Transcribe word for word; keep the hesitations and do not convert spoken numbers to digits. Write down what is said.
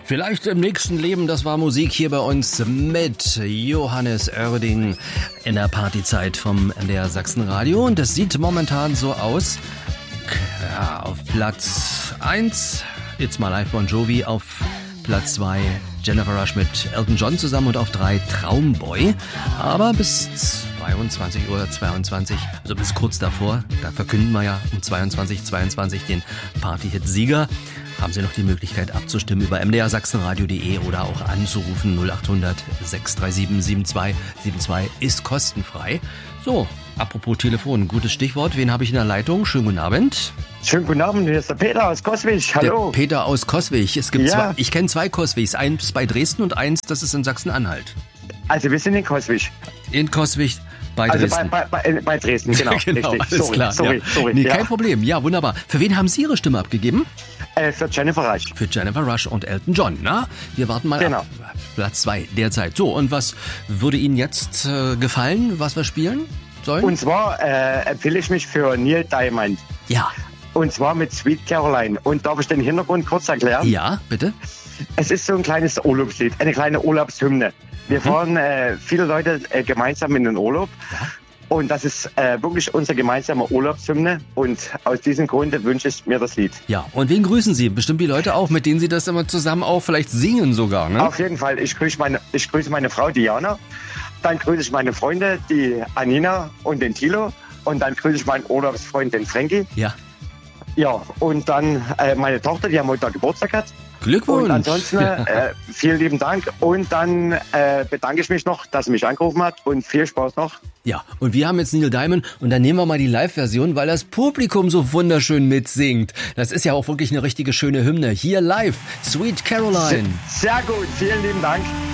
Vielleicht im nächsten Leben, das war Musik hier bei uns mit Johannes Oerding in der Partyzeit vom N D R Sachsenradio. Und es sieht momentan so aus, ja, auf Platz eins, It's My Life Bon Jovi, auf Platz zwei Jennifer Rush mit Elton John zusammen und auf drei Traumboy. Aber bis zweiundzwanzig Uhr zweiundzwanzig, also bis kurz davor, da verkünden wir ja um zweiundzwanzig Uhr zweiundzwanzig den Party-Hit-Sieger. Haben Sie noch die Möglichkeit abzustimmen über m d r sachsenradio punkt d e oder auch anzurufen null acht hundert sechs drei sieben sieben zwei sieben zwei ist kostenfrei. So, apropos Telefon, gutes Stichwort. Wen habe ich in der Leitung? Schönen guten Abend. Schönen guten Abend, hier ist der Peter aus Coswig. Hallo. Der Peter aus Coswig. Es gibt Ja. zwei, ich kenne zwei Coswigs. Eins bei Dresden und eins, das ist in Sachsen-Anhalt. Also wir sind in Coswig. In Coswig bei Also Dresden. bei, bei, bei, bei Dresden, genau. genau, richtig. alles sorry, klar. sorry, ja. sorry. Nee, ja. kein Problem. Ja, wunderbar. Für wen haben Sie Ihre Stimme abgegeben? Äh, für Jennifer Rush. Für Jennifer Rush und Elton John, na? Wir warten mal Genau. ab. Platz zwei derzeit. So, und was würde Ihnen jetzt äh, gefallen, was wir spielen sollen? Und zwar äh, empfehle ich mich für Neil Diamond. ja, Und zwar mit Sweet Caroline. Und darf ich den Hintergrund kurz erklären? ja, bitte. Es ist so ein kleines Urlaubslied, eine kleine Urlaubshymne. Wir fahren äh, viele Leute äh, gemeinsam in den Urlaub. Ja. Und das ist äh, wirklich unsere gemeinsame Urlaubshymne. Und aus diesem Grund wünsche ich mir das Lied. Ja, und wen grüßen Sie? Bestimmt die Leute auch, mit denen Sie das immer zusammen auch vielleicht singen sogar, ne? Auf jeden Fall. Ich grüße meine, ich grüße meine Frau Diana. Dann grüße ich meine Freunde, die Anina und den Thilo. Und dann grüße ich meinen Urlaubsfreund, den Frankie. Ja. Ja, und dann äh, meine Tochter, die am Montag Geburtstag hat. Glückwunsch. Und ansonsten äh, vielen lieben Dank. Und dann äh, bedanke ich mich noch, dass sie mich angerufen hat. Und viel Spaß noch. Ja, und wir haben jetzt Neil Diamond und dann nehmen wir mal die Live-Version, weil das Publikum so wunderschön mitsingt. Das ist ja auch wirklich eine richtige schöne Hymne. Hier live, Sweet Caroline. Sehr gut, vielen lieben Dank.